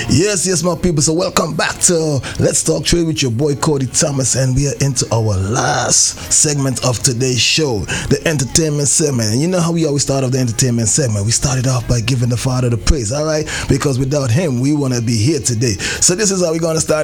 Yes, my people. So welcome back to Let's Talk Trade with your boy Cody Thomas, and we are into our last segment of today's show, the entertainment segment. And you know how we always start off the entertainment segment? We started off by giving the Father the praise, all right? Because without Him, we want to be here today. So this is how we're going to start